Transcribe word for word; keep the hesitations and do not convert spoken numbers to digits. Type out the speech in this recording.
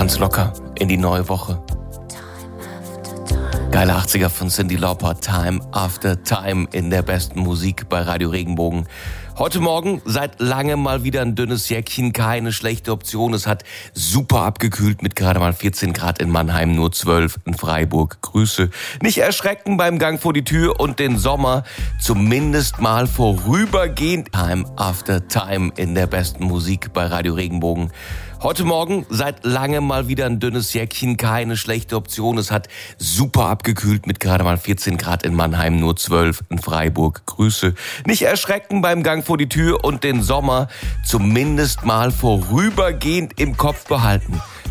ganz locker in die neue Woche. Geile achtziger von Cyndi Lauper, Time After Time in der besten Musik bei Radio Regenbogen. Heute Morgen seit langem mal wieder ein dünnes Jäckchen, keine schlechte Option. Es hat super abgekühlt mit gerade mal vierzehn Grad in Mannheim, nur zwölf in Freiburg. Grüße. Nicht erschrecken beim Gang vor die Tür und den Sommer zumindest mal vorübergehend. Time After Time in der besten Musik bei Radio Regenbogen. Heute Morgen seit langem mal wieder ein dünnes Jäckchen, keine schlechte Option. Es hat super abgekühlt mit gerade mal vierzehn Grad in Mannheim, nur zwölf in Freiburg. Grüße. Nicht erschrecken beim Gang vor die Tür und den Sommer zumindest mal vorübergehend im Kopf behalten.